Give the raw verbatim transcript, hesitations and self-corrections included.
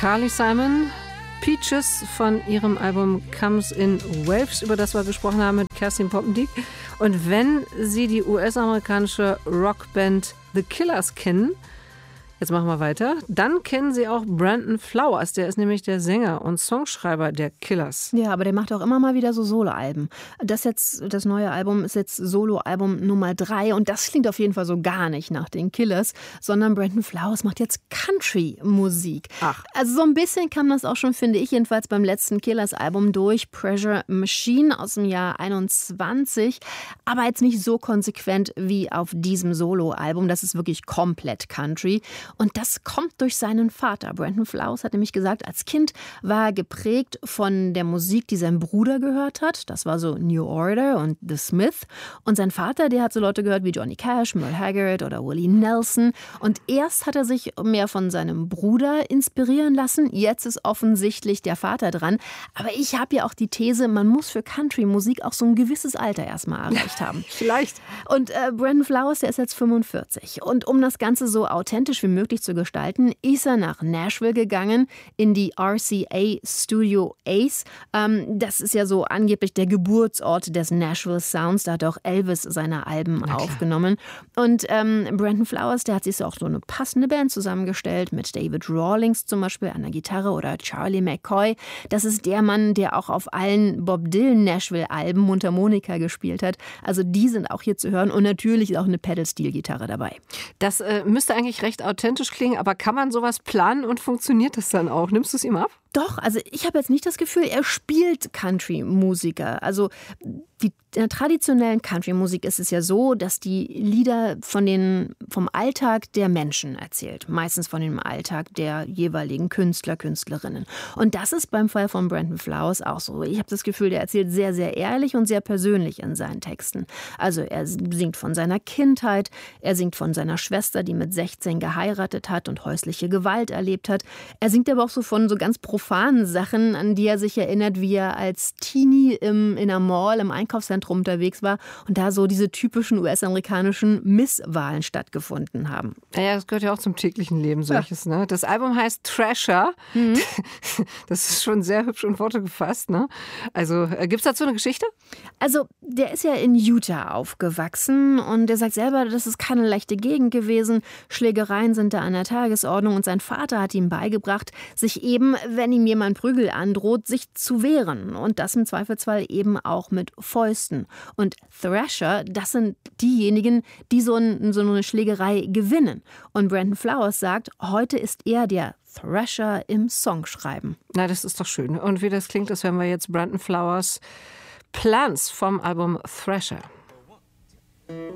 Carly Simon, Peaches von ihrem Album Comes in Waves, über das wir gesprochen haben mit Kerstin Poppendiek. Und wenn Sie die U S-amerikanische Rockband The Killers kennen, jetzt machen wir weiter, dann kennen Sie auch Brandon Flowers, der ist nämlich der Sänger und Songschreiber der Killers. Ja, aber der macht auch immer mal wieder so Soloalben. Das jetzt, das neue Album ist jetzt Soloalbum Nummer drei und das klingt auf jeden Fall so gar nicht nach den Killers, sondern Brandon Flowers macht jetzt Country-Musik. Ach. Also so ein bisschen kam das auch schon, finde ich, jedenfalls beim letzten Killers-Album durch, Pressure Machine aus dem Jahr einundzwanzig, aber jetzt nicht so konsequent wie auf diesem Soloalbum. Das ist wirklich komplett Country. Und das kommt durch seinen Vater. Brandon Flowers hat nämlich gesagt, als Kind war er geprägt von der Musik, die sein Bruder gehört hat. Das war so New Order und The Smiths. Und sein Vater, der hat so Leute gehört wie Johnny Cash, Merle Haggard oder Willie Nelson. Und erst hat er sich mehr von seinem Bruder inspirieren lassen. Jetzt ist offensichtlich der Vater dran. Aber ich habe ja auch die These, man muss für Country-Musik auch so ein gewisses Alter erstmal erreicht haben. Vielleicht. Und äh, Brandon Flowers, der ist jetzt fünfundvierzig. Und um das Ganze so authentisch wie möglich zu gestalten, ist er nach Nashville gegangen, in die R C A Studio Ace. Ähm, das ist ja so angeblich der Geburtsort des Nashville Sounds. Da hat auch Elvis seine Alben aufgenommen. Und ähm, Brandon Flowers, der hat sich so auch so eine passende Band zusammengestellt, mit David Rawlings zum Beispiel an der Gitarre oder Charlie McCoy. Das ist der Mann, der auch auf allen Bob Dylan Nashville-Alben Mundharmonika gespielt hat. Also die sind auch hier zu hören und natürlich ist auch eine Pedal-Steel-Gitarre dabei. Das äh, müsste eigentlich recht authentisch klingen, aber kann man sowas planen und funktioniert das dann auch? Nimmst du es ihm ab? Doch, also ich habe jetzt nicht das Gefühl, er spielt Country-Musiker. Also die, in der traditionellen Country-Musik ist es ja so, dass die Lieder von den, vom Alltag der Menschen erzählt. Meistens von dem Alltag der jeweiligen Künstler, Künstlerinnen. Und das ist beim Fall von Brandon Flowers auch so. Ich habe das Gefühl, der erzählt sehr, sehr ehrlich und sehr persönlich in seinen Texten. Also er singt von seiner Kindheit, er singt von seiner Schwester, die mit sechzehn geheiratet hat und häusliche Gewalt erlebt hat. Er singt aber auch so von so ganz profanen Sachen, an die er sich erinnert, wie er als Teenie im, in einer Mall im Einkaufszentrum unterwegs war und da so diese typischen U S-amerikanischen Misswahlen stattgefunden haben. Ja, das gehört ja auch zum täglichen Leben, solches. Ja. Ne? Das Album heißt Thrasher. Mhm. Das ist schon sehr hübsch in Worte gefasst. Ne? Also äh, gibt es dazu eine Geschichte? Also der ist ja in Utah aufgewachsen und er sagt selber, das ist keine leichte Gegend gewesen. Schlägereien sind da an der Tagesordnung und sein Vater hat ihm beigebracht, sich eben, wenn ihm jemand Prügel androht, sich zu wehren und das im Zweifelsfall eben auch mit Fäusten. Und Thrasher, das sind diejenigen, die so, ein, so eine Schlägerei gewinnen. Und Brandon Flowers sagt, heute ist er der Thrasher im Songschreiben. Na, das ist doch schön. Und wie das klingt, das hören wir jetzt Brandon Flowers Plans vom Album Thrasher.